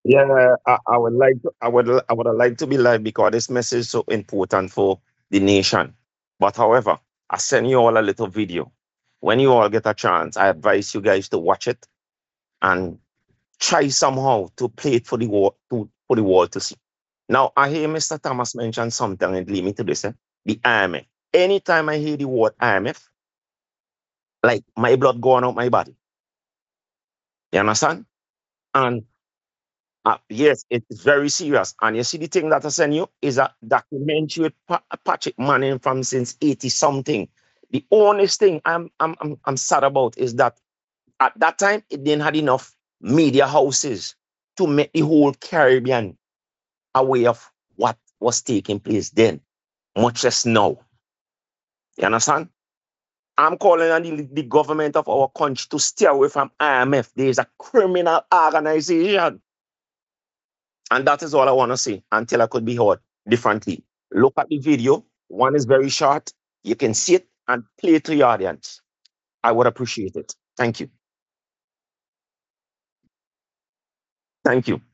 Yeah, I would like to, I would like to be live because this message is so important for the nation. But however, I send you all a little video. When you all get a chance, I advise you guys to watch it and try somehow to play it for the world for the world to see. Now I hear Mr. Thomas mention something and lead me to this, the IMF. Anytime I hear the word IMF, like my blood going out my body. You understand? And yes, it's very serious. And you see, the thing that I send you is a documentary with Patrick Manning from since 80 something. The only thing I'm sad about is that at that time it didn't have enough media houses to make the whole Caribbean aware of what was taking place then, much less now. You understand? I'm calling on the government of our country to stay away from IMF. There is a criminal organization. And that is all I want to say until I could be heard differently. Look at the video. One is very short. You can see it and play it to your audience. I would appreciate it. Thank you. Thank you.